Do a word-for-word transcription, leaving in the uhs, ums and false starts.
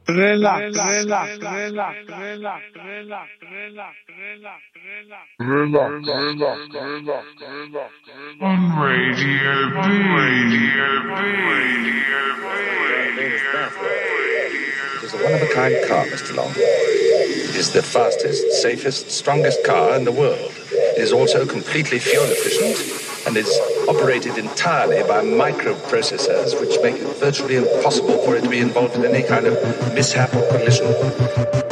Relax, relax, relax, relax, relax, relax, relax, relax, relax, relax, relax, relax. On Radio B, Radio B, Radio B. It is a one-of-a-kind car, Mister Long. It is the fastest, safest, strongest car in the world. It is also completely fuel efficient and is operated entirely by microprocessors which make it virtually impossible for it to be involved in any kind of mishap or collision.